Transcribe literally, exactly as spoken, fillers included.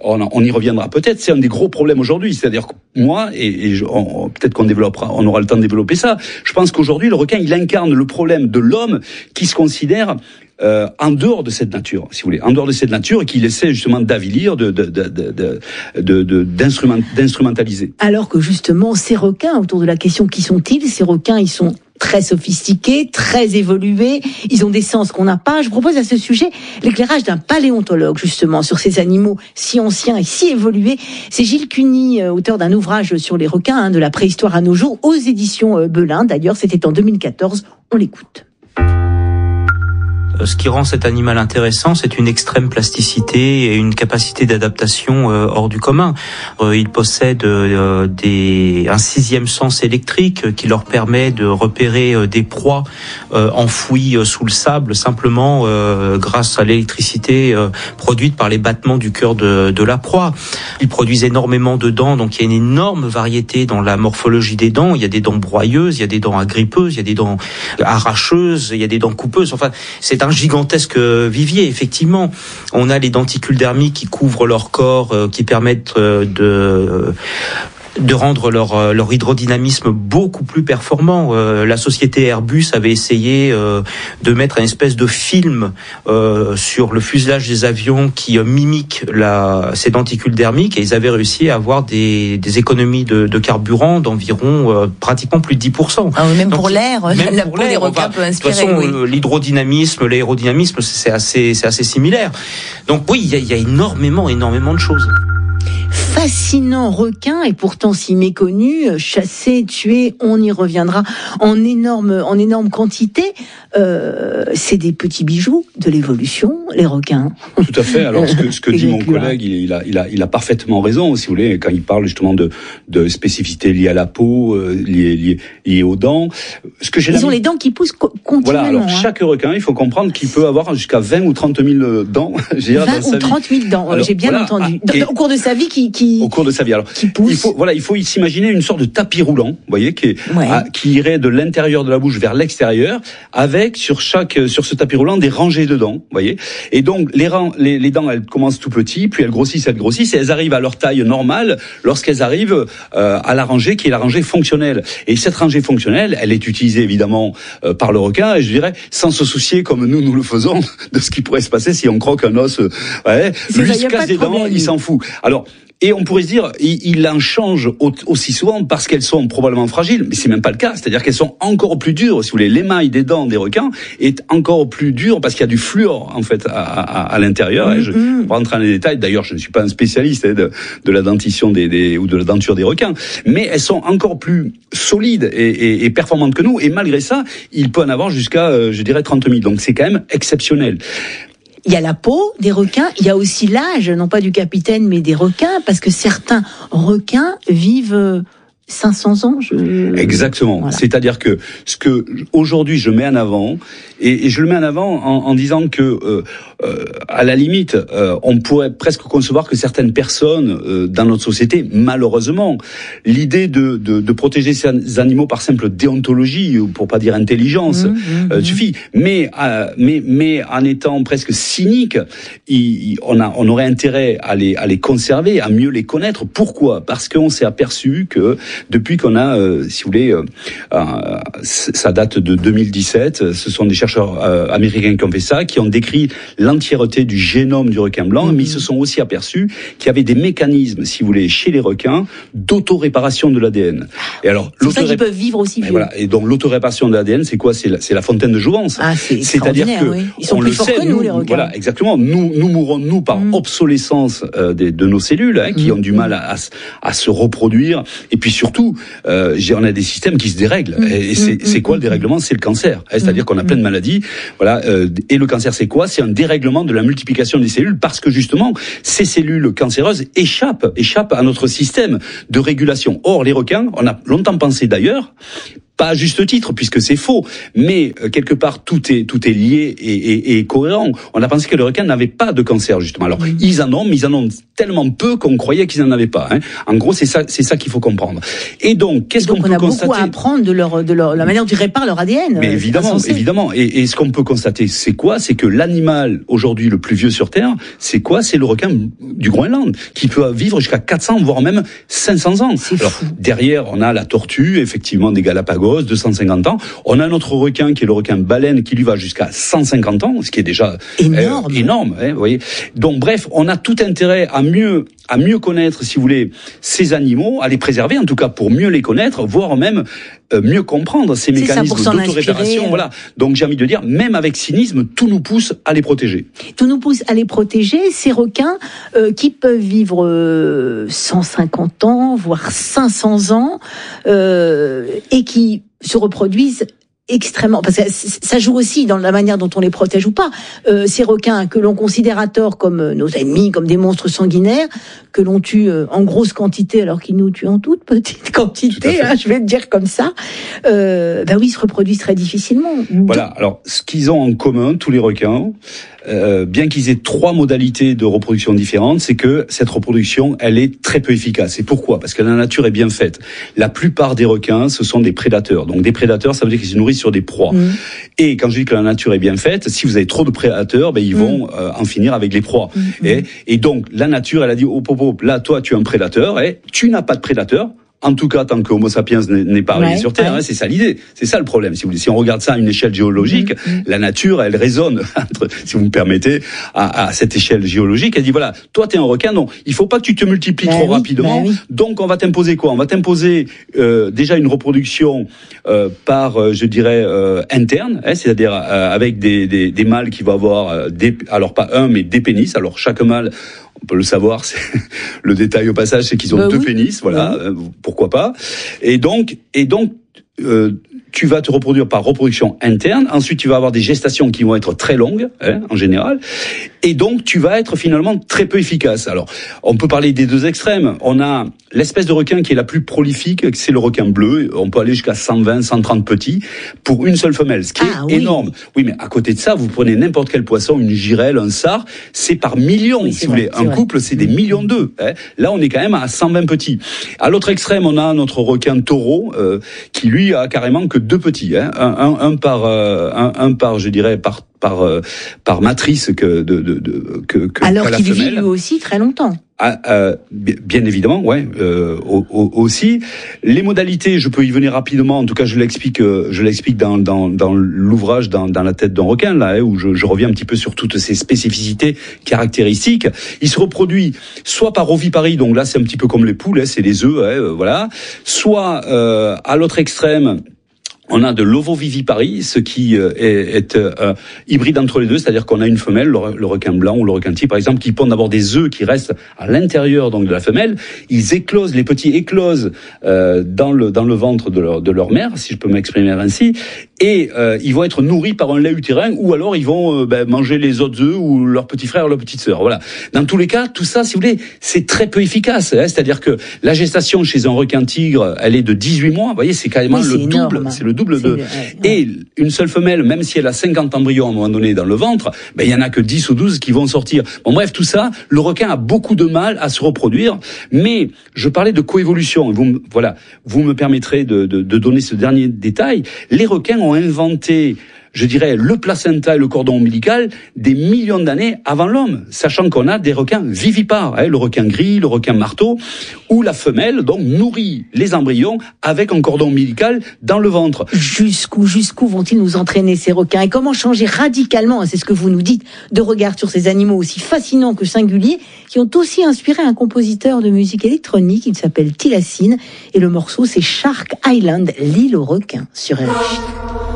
on, on y reviendra peut-être, c'est un des gros problèmes aujourd'hui. C'est-à-dire que moi, et, et je, on, peut-être qu'on développera, on aura le temps de développer ça, je pense qu'aujourd'hui, le requin, il incarne le problème de l'homme qui se considère Euh, en dehors de cette nature, si vous voulez, en dehors de cette nature, et qu'il essaie justement d'avilir, de, de, de, de, de, de, d'instrument, d'instrumentaliser. Alors que justement, ces requins, autour de la question qui sont-ils, ces requins, ils sont très sophistiqués, très évolués, ils ont des sens qu'on n'a pas. Je propose à ce sujet l'éclairage d'un paléontologue, justement, sur ces animaux si anciens et si évolués. C'est Gilles Cuny, auteur d'un ouvrage sur les requins, hein, de la préhistoire à nos jours, aux éditions Belin. D'ailleurs, c'était en deux mille quatorze. On l'écoute. Ce qui rend cet animal intéressant, c'est une extrême plasticité et une capacité d'adaptation euh, hors du commun. Euh, il possède euh, des, un sixième sens électrique qui leur permet de repérer euh, des proies euh, enfouies euh, sous le sable simplement euh, grâce à l'électricité euh, produite par les battements du cœur de, de la proie. Ils produisent énormément de dents, donc il y a une énorme variété dans la morphologie des dents. Il y a des dents broyeuses, il y a des dents agrippeuses, il y a des dents arracheuses, il y a des dents coupeuses. Enfin, c'est un gigantesque vivier, effectivement. On a les denticules dermiques qui couvrent leur corps, euh, qui permettent euh, de... de rendre leur leur hydrodynamisme beaucoup plus performant. Euh, la société Airbus avait essayé euh, de mettre une espèce de film euh, sur le fuselage des avions qui euh, mimique la ces denticules dermiques, et ils avaient réussi à avoir des des économies de, de carburant d'environ euh, pratiquement plus de dix pour cent. Ah, même Donc, pour l'air, même la pour peau des l'air, requins enfin, peut inspirer. De toute façon, oui. euh, l'hydrodynamisme, l'aérodynamisme, c'est assez c'est assez similaire. Donc oui, il y a, il y a énormément énormément de choses. Fascinant requin, et pourtant si méconnu, chassé, tué, on y reviendra en énorme, en énorme quantité. Euh, c'est des petits bijoux de l'évolution, les requins. Tout à fait. Alors ce que, ce que dit mon collègue, il, il, a, il, a, il a parfaitement raison, si vous voulez, quand il parle justement de, de spécificités liées à la peau, euh, liées, liées, liées aux dents. Ce que j'ai Ils ont les dents qui poussent co- continuellement. Voilà, alors hein. chaque requin, il faut comprendre qu'il peut avoir jusqu'à vingt ou trente mille dents. vingt ou trente mille dents, alors, j'ai bien voilà, entendu. et, au cours de sa vie, qui, qui au cours de sa vie. Alors, qui pousse. il faut, voilà, il faut s'imaginer une sorte de tapis roulant, vous voyez, qui, est, Ouais. à, qui irait de l'intérieur de la bouche vers l'extérieur, avec sur chaque, sur ce tapis roulant des rangées de dents, vous voyez. Et donc les, rangs, les, les dents, elles commencent tout petits, puis elles grossissent, elles grossissent, et elles arrivent à leur taille normale lorsqu'elles arrivent euh, à la rangée qui est la rangée fonctionnelle. Et cette rangée fonctionnelle, elle est utilisée évidemment euh, par le requin, et je dirais sans se soucier comme nous nous le faisons de ce qui pourrait se passer si on croque un os. Euh, ouais, lui se casse des dents, il s'en fout. Alors. Et on pourrait se dire, il, il en change aussi souvent parce qu'elles sont probablement fragiles, mais c'est même pas le cas. C'est-à-dire qu'elles sont encore plus dures. Si vous voulez, l'émail des dents des requins est encore plus dur parce qu'il y a du fluor en fait à, à, à l'intérieur. Mm-hmm. Je ne vais pas rentrer dans les détails. D'ailleurs, je ne suis pas un spécialiste hein, de, de la dentition des, des ou de la denture des requins, mais elles sont encore plus solides et, et, et performantes que nous. Et malgré ça, il peut en avoir jusqu'à, euh, je dirais, trente mille. Donc c'est quand même exceptionnel. Il y a la peau des requins, il y a aussi l'âge, non pas du capitaine, mais des requins, parce que certains requins vivent cinq cents ans. Je... Exactement. Voilà. C'est-à-dire que ce que aujourd'hui je mets en avant, et, et je le mets en avant en, en disant que euh, euh, à la limite, euh, on pourrait presque concevoir que certaines personnes euh, dans notre société, malheureusement, l'idée de, de, de protéger ces animaux par simple déontologie, ou pour pas dire intelligence, mmh, mmh, euh, suffit. Mais, euh, mais, mais en étant presque cynique, il, il, on, a, on aurait intérêt à les, à les conserver, à mieux les connaître. Pourquoi ? Parce qu'on s'est aperçu que depuis qu'on a, euh, si vous voulez, euh, euh, ça date de deux mille dix-sept, ce sont des chercheurs euh, américains qui ont fait ça, qui ont décrit l'entièreté du génome du requin blanc, mmh. mais ils se sont aussi aperçus qu'il y avait des mécanismes, si vous voulez, chez les requins, d'autoréparation de l'A D N. Et alors, c'est pour ça qu'ils peuvent vivre aussi vieux. Et voilà. Et donc l'autoréparation de l'A D N, c'est quoi ? C'est la, c'est la fontaine de jouvence. Ah, c'est C'est-à-dire que oui. Ils sont on plus le forts sait, que nous, les requins. Voilà, exactement. Nous, nous mourons nous par mmh. obsolescence euh, des, de nos cellules, hein, qui mmh. ont du mal à, à, à se reproduire. Et puis surtout, euh, on a des systèmes qui se dérèglent. Mmh. Et c'est, mmh. c'est quoi le dérèglement ? C'est le cancer. Hein, c'est-à-dire qu'on a plein de maladies. Voilà. Euh, et le cancer, c'est quoi ? C'est un dérèglement de la multiplication des cellules, parce que justement, ces cellules cancéreuses échappent, échappent à notre système de régulation. Or, les requins, on a longtemps pensé d'ailleurs, Pas à juste titre, puisque c'est faux, mais euh, quelque part tout est tout est lié et, et, et cohérent. On a pensé que les requins n'avaient pas de cancer justement. Alors mmh. ils en ont, mais ils en ont tellement peu qu'on croyait qu'ils n'en avaient pas. Hein. En gros, c'est ça, c'est ça qu'il faut comprendre. Et donc, qu'est-ce qu'on peut constater ? On a beaucoup à apprendre de leur de leur la manière dont ils réparent leur A D N. Mais évidemment, évidemment. Et, et ce qu'on peut constater, c'est quoi ? C'est que l'animal aujourd'hui le plus vieux sur Terre, c'est quoi ? C'est le requin du Groenland, qui peut vivre jusqu'à quatre cents voire même cinq cents ans. C'est Alors fou. Derrière, on a la tortue, effectivement des Galapagos. deux cent cinquante ans. On a un autre requin qui est le requin baleine qui lui va jusqu'à cent cinquante ans, ce qui est déjà énorme. Euh, énorme, hein, vous voyez. Donc bref, on a tout intérêt à mieux à mieux connaître, si vous voulez, ces animaux, à les préserver, en tout cas pour mieux les connaître, voire même euh, mieux comprendre ces C'est mécanismes ça, d'autoréparation. Euh... Voilà. Donc j'ai envie de dire, même avec cynisme, tout nous pousse à les protéger. Tout nous pousse à les protéger. Ces requins euh, qui peuvent vivre euh, cent cinquante ans, voire cinq cents ans, euh, et qui se reproduisent extrêmement, parce que ça joue aussi dans la manière dont on les protège ou pas. Euh, ces requins que l'on considère à tort comme nos ennemis, comme des monstres sanguinaires, que l'on tue en grosse quantité alors qu'ils nous tuent en toute petite quantité, hein, je vais le dire comme ça, euh, ben oui, ils se reproduisent très difficilement. Voilà, alors ce qu'ils ont en commun, tous les requins, euh, bien qu'ils aient trois modalités de reproduction différentes, c'est que cette reproduction, elle est très peu efficace. Et pourquoi ? Parce que la nature est bien faite. La plupart des requins, ce sont des prédateurs. Donc des prédateurs, ça veut dire qu'ils se nourrissent sur des proies. Mmh. Et quand je dis que la nature est bien faite, si vous avez trop de prédateurs, ben ils vont mmh. euh, en finir avec les proies. Mmh. Et, et donc la nature, elle a dit oh, oh, oh, là toi tu es un prédateur, et tu n'as pas de prédateur. En tout cas, tant que Homo sapiens n'est pas arrivé ouais, sur Terre, ouais. hein, c'est ça l'idée. C'est ça le problème. Si, vous, si on regarde ça à une échelle géologique, mmh, mmh. la nature, elle résonne, entre, si vous me permettez, à, à cette échelle géologique. Elle dit voilà, toi t'es un requin, non, il faut pas que tu te multiplies bah trop oui, rapidement. Bah oui. Donc on va t'imposer quoi ? On va t'imposer euh, déjà une reproduction euh, par, euh, je dirais, euh, interne, hein, c'est-à-dire euh, avec des, des, des mâles qui vont avoir, euh, des, alors pas un, mais des pénis. Alors chaque mâle, on peut le savoir, c'est le détail au passage, c'est qu'ils ont bah deux oui. pénis, voilà, oui. pourquoi pas. Et donc, et donc, euh, tu vas te reproduire par reproduction interne. Ensuite, tu vas avoir des gestations qui vont être très longues, hein, en général. Et donc, tu vas être finalement très peu efficace. Alors, on peut parler des deux extrêmes. On a l'espèce de requin qui est la plus prolifique, c'est le requin bleu. On peut aller jusqu'à cent vingt, cent trente petits pour une seule femelle, ce qui ah, est oui. énorme. Oui, mais à côté de ça, vous prenez n'importe quel poisson, une girelle, un sard, c'est par millions, oui, si vous voulez. Un vrai. couple, c'est des millions d'œufs. Hein. Là, on est quand même à cent vingt petits. À l'autre extrême, on a notre requin taureau, euh, qui lui a carrément que deux petits, hein. un, un, un par, euh, un, un par, je dirais, par par euh, par matrice que de, de, de que, que alors qu'il vit lui aussi très longtemps. Ah, euh, bien évidemment, ouais, euh, au, au, aussi. Les modalités, je peux y venir rapidement. En tout cas, je l'explique, euh, je l'explique dans dans dans l'ouvrage, dans dans la tête d'un requin là, hein, où je, je reviens un petit peu sur toutes ces spécificités caractéristiques. Il se reproduit soit par oviparie, donc là c'est un petit peu comme les poules, hein, c'est les œufs, hein, euh, voilà. Soit euh, à l'autre extrême, on a de l'ovoviviparie, ce qui euh, est, est euh, hybride entre les deux, c'est-à-dire qu'on a une femelle, le, le requin blanc ou le requin tigre par exemple, qui pondent d'abord des œufs qui restent à l'intérieur donc de la femelle. Ils éclosent, les petits éclosent euh, dans le dans le ventre de leur de leur mère, si je peux m'exprimer ainsi, et euh, ils vont être nourris par un lait utérin, ou alors ils vont euh, ben, manger les autres œufs ou leur petit frère ou leur petite sœur. Voilà. Dans tous les cas, tout ça, si vous voulez, c'est très peu efficace. Hein, c'est-à-dire que la gestation chez un requin tigre, elle est de dix-huit mois. Vous voyez, c'est carrément oui, le double. Énorme. C'est le double de. Ouais, ouais. Et une seule femelle, même si elle a cinquante embryons à un moment donné dans le ventre, ben il y en a que dix ou douze qui vont sortir. Bon bref, tout ça, le requin a beaucoup de mal à se reproduire. Mais je parlais de coévolution. Vous, voilà, vous me permettrez de, de, de donner ce dernier détail. Les requins ont inventé, je dirais, le placenta et le cordon ombilical des millions d'années avant l'homme, sachant qu'on a des requins vivipares, hein, le requin gris, le requin marteau, où la femelle donc nourrit les embryons avec un cordon ombilical dans le ventre. Jusqu'où, jusqu'où vont-ils nous entraîner ces requins ? Et comment changer radicalement, c'est ce que vous nous dites, de regard sur ces animaux aussi fascinants que singuliers, qui ont aussi inspiré un compositeur de musique électronique, il s'appelle Tilassine, et le morceau c'est Shark Island, l'île aux requins, sur R F I.